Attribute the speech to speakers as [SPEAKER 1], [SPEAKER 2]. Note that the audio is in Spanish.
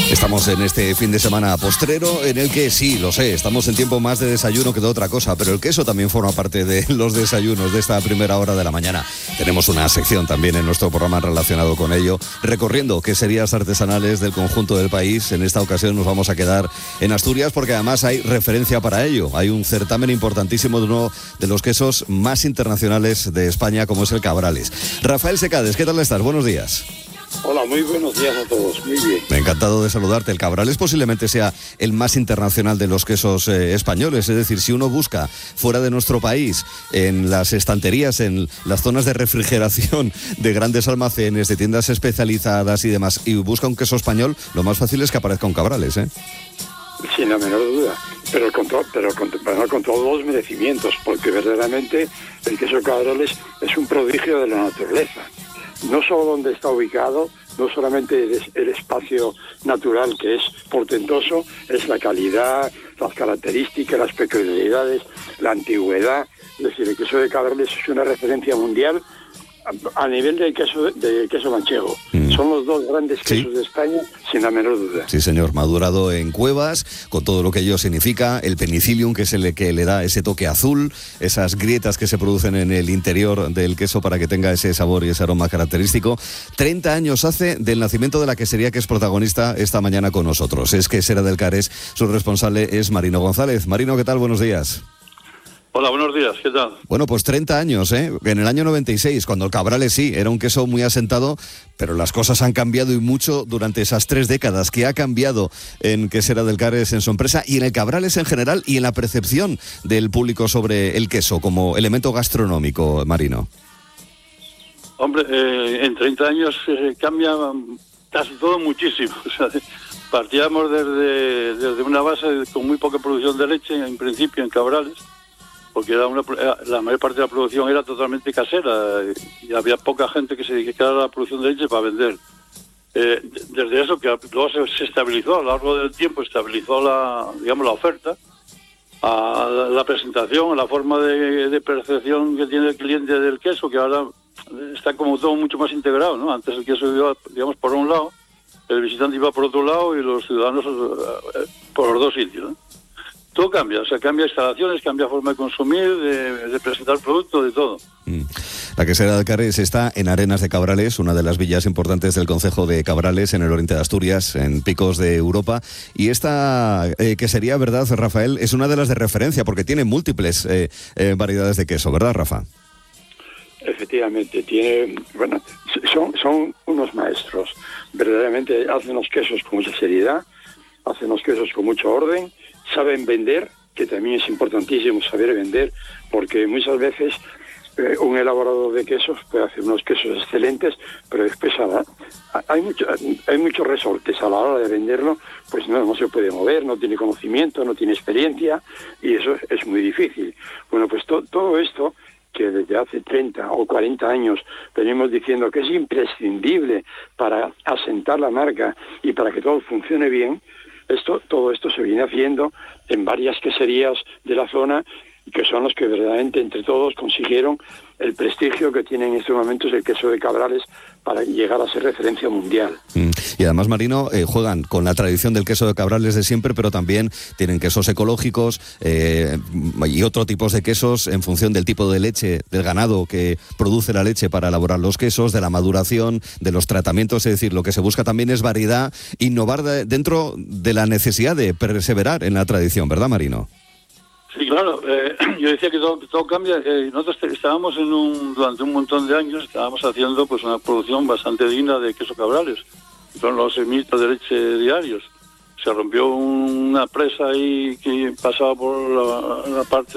[SPEAKER 1] Estamos en este fin de semana postrero en el que, sí, lo sé, estamos en tiempo más de desayuno que de otra cosa, pero el queso también forma parte de los desayunos de esta primera hora de la mañana. Tenemos una sección también en nuestro programa relacionado con ello, recorriendo queserías artesanales del conjunto del país. En esta ocasión nos vamos a quedar en Asturias porque además hay referencia para ello. Hay un certamen importantísimo de uno de los quesos más internacionales de España, como es el Cabrales. Rafael Secades, ¿qué tal estás? Buenos días.
[SPEAKER 2] Hola, muy buenos días a todos, muy bien.
[SPEAKER 1] Encantado de saludarte. El Cabrales posiblemente sea el más internacional de los quesos españoles, es decir, si uno busca fuera de nuestro país, en las estanterías, en las zonas de refrigeración de grandes almacenes, de tiendas especializadas y demás, y busca un queso español, lo más fácil es que aparezca un Cabrales, ¿eh?
[SPEAKER 2] Sin la menor duda, pero con todos los merecimientos, porque verdaderamente el queso Cabrales es un prodigio de la naturaleza. No solo donde está ubicado, no solamente el espacio natural que es portentoso, es la calidad, las características, las peculiaridades, la antigüedad. Es decir, el queso de Cabrales es una referencia mundial a nivel del queso manchego. Son los dos grandes quesos de España, sin la menor duda.
[SPEAKER 1] Sí, señor, madurado en cuevas, con todo lo que ello significa, el penicillium, que es el que le da ese toque azul, esas grietas que se producen en el interior del queso para que tenga ese sabor y ese aroma característico. 30 años hace del nacimiento de la quesería que es protagonista esta mañana con nosotros. Es Quesera del Cares, su responsable es Marino González. Marino, ¿qué tal? Buenos días.
[SPEAKER 3] Hola, buenos días, ¿qué tal?
[SPEAKER 1] Bueno, pues 30 años, ¿eh? En el año 96, cuando el Cabrales sí, era un queso muy asentado, pero las cosas han cambiado y mucho durante esas 3 décadas. ¿Qué ha cambiado en Quesera del Cares, en su empresa, y en el Cabrales en general, y en la percepción del público sobre el queso como elemento gastronómico, Marino?
[SPEAKER 3] Hombre, en 30 años cambia casi todo muchísimo. O sea, partíamos desde una base con muy poca producción de leche, en principio, en Cabrales, porque la mayor parte de la producción era totalmente casera y había poca gente que se dedicara a la producción de leche para vender. Desde eso, que luego se estabilizó, a lo largo del tiempo estabilizó la oferta, a la presentación, a la forma de percepción que tiene el cliente del queso, que ahora está como todo mucho más integrado, ¿no? Antes el queso iba, digamos, por un lado, el visitante iba por otro lado y los ciudadanos por los dos sitios, ¿no? Todo cambia, o sea, cambia instalaciones, cambia forma de consumir, de presentar producto, de todo.
[SPEAKER 1] La Quesera del Cares está en Arenas de Cabrales, una de las villas importantes del concejo de Cabrales, en el oriente de Asturias, en picos de Europa. Y esta quesería, ¿verdad, Rafael? Es una de las de referencia, porque tiene múltiples variedades de queso, ¿verdad, Rafa?
[SPEAKER 2] Efectivamente, son unos maestros. Verdaderamente hacen los quesos con mucha seriedad, hacen los quesos con mucho orden, saben vender, que también es importantísimo saber vender, porque muchas veces un elaborador de quesos puede hacer unos quesos excelentes, pero después hay muchos resortes a la hora de venderlo, pues no se puede mover, no tiene conocimiento, no tiene experiencia, y eso es muy difícil. Bueno, pues todo esto, que desde hace 30 o 40 años venimos diciendo que es imprescindible para asentar la marca y para que todo funcione bien, todo esto se viene haciendo en varias queserías de la zona, que son los que verdaderamente entre todos consiguieron el prestigio que tiene en estos momentos el queso de Cabrales para llegar a ser referencia mundial.
[SPEAKER 1] Y además, Marino, juegan con la tradición del queso de Cabrales de siempre, pero también tienen quesos ecológicos y otros tipos de quesos en función del tipo de leche, del ganado que produce la leche para elaborar los quesos, de la maduración, de los tratamientos. Es decir, lo que se busca también es variedad, innovar dentro de la necesidad de perseverar en la tradición, ¿verdad, Marino?
[SPEAKER 3] Sí, claro. Yo decía que todo cambia. Nosotros estábamos durante un montón de años, estábamos haciendo pues una producción bastante digna de queso Cabrales. Son los 6.000 litros de leche diarios. Se rompió una presa ahí que pasaba por la parte